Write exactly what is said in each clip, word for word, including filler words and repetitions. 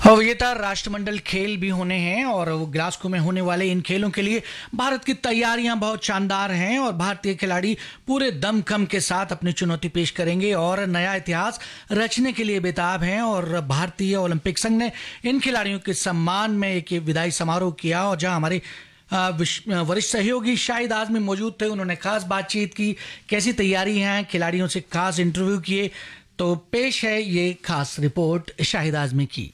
विजेता राष्ट्रमंडल खेल भी होने हैं और वो ग्लासगो में होने वाले इन खेलों के लिए भारत की तैयारियां बहुत शानदार हैं और भारतीय खिलाड़ी पूरे दमखम के साथ अपनी चुनौती पेश करेंगे और नया इतिहास रचने के लिए बेताब हैं। और भारतीय ओलंपिक संघ ने इन खिलाड़ियों के सम्मान में एक विदाई समारोह किया और जहां हमारे वरिष्ठ सहयोगी शाहिद आजमी मौजूद थे, उन्होंने खास बातचीत की, कैसी तैयारी है, खिलाड़ियों से खास इंटरव्यू किए। तो पेश है ये खास रिपोर्ट शाहिद आजमी की।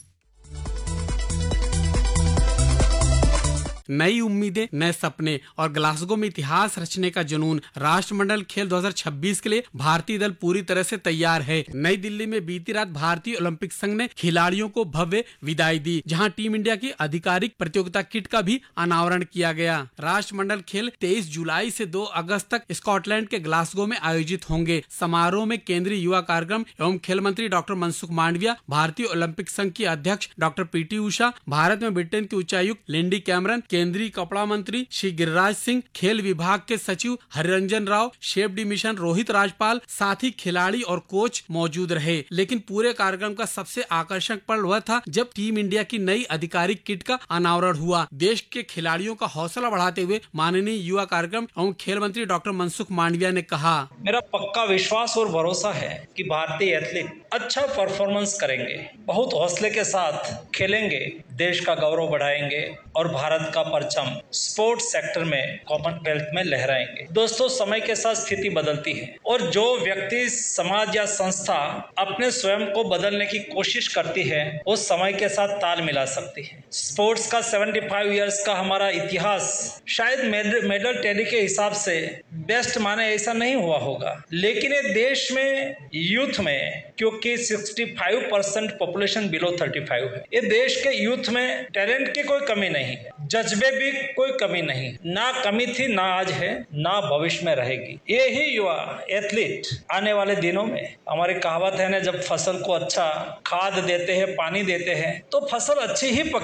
नई उम्मीदें, नए सपने और ग्लासगो में इतिहास रचने का जुनून। राष्ट्रमंडल खेल दो हज़ार छब्बीस के लिए भारतीय दल पूरी तरह से तैयार है। नई दिल्ली में बीती रात भारतीय ओलंपिक संघ ने खिलाड़ियों को भव्य विदाई दी, जहां टीम इंडिया की आधिकारिक प्रतियोगिता किट का भी अनावरण किया गया। राष्ट्रमंडल खेल तेईस जुलाई से दो अगस्त तक स्कॉटलैंड के ग्लासगो में आयोजित होंगे। समारोह में केंद्रीय युवा कार्यक्रम एवं खेल मंत्री डॉक्टर मनसुख मांडविया, भारतीय ओलंपिक संघ की अध्यक्ष डॉक्टर पीटी उषा, भारत में ब्रिटेन की उच्चायुक्त लिंडी कैमरन, केंद्रीय कपड़ा मंत्री श्री गिरिराज सिंह, खेल विभाग के सचिव Hariranjan Rao, chef D mission Rohit Rajpal, साथ ही खिलाड़ी और कोच मौजूद रहे। लेकिन पूरे कार्यक्रम का सबसे आकर्षक पल वह था जब टीम इंडिया की नई आधिकारिक किट का अनावरण हुआ। देश के खिलाड़ियों का हौसला बढ़ाते हुए माननीय युवा कार्यक्रम एवं खेल मंत्री डॉक्टर मनसुख मांडविया ने कहा, मेरा पक्का विश्वास और भरोसा है कि भारतीय एथलीट अच्छा परफॉर्मेंस करेंगे, बहुत हौसले के साथ खेलेंगे, देश का गौरव बढ़ाएंगे और भारत का परचम स्पोर्ट्स सेक्टर में कॉमनवेल्थ में लहराएंगे। दोस्तों, समय के साथ स्थिति बदलती है और जो व्यक्ति, समाज या संस्था अपने स्वयं को बदलने की कोशिश करती है वो समय के साथ ताल मिला सकती है। स्पोर्ट्स का पचहत्तर इयर्स का हमारा इतिहास शायद मेडल, मेडल टैली के हिसाब से बेस्ट माने ऐसा नहीं हुआ होगा, लेकिन ये देश में यूथ में, क्योंकि पैंसठ परसेंट पॉपुलेशन बिलो पैंतीस है, ये देश के यूथ में टैलेंट की कोई कमी नहीं है, जज्बे भी कोई कमी नहीं, ना कमी थी, ना आज है, ना भविष्य में रहेगी। ये ही युवा एथलीट आने वाले दिनों में, हमारी कहावत है ना, जब फसल को अच्छा खाद देते हैं, पानी देते हैं, तो फसल अच्छी ही पक